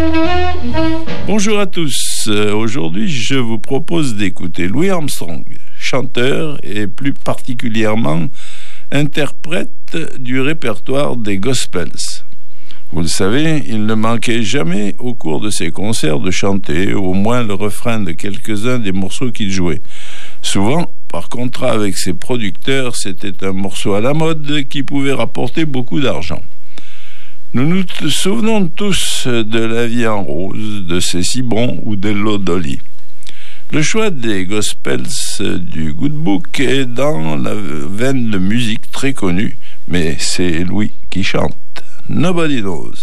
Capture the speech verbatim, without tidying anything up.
Bonjour à tous. Aujourd'hui, je vous propose d'écouter Louis Armstrong, chanteur et plus particulièrement interprète du répertoire des gospels. Vous le savez, il ne manquait jamais au cours de ses concerts de chanter au moins le refrain de quelques-uns des morceaux qu'il jouait. Souvent, par contrat avec ses producteurs, c'était un morceau à la mode qui pouvait rapporter beaucoup d'argent. Nous nous souvenons tous de La vie en rose, de C'est si bon ou de L'eau Dolly. Le choix des gospels du Good Book est dans la veine de musique très connue, mais c'est Louis qui chante. Nobody Knows.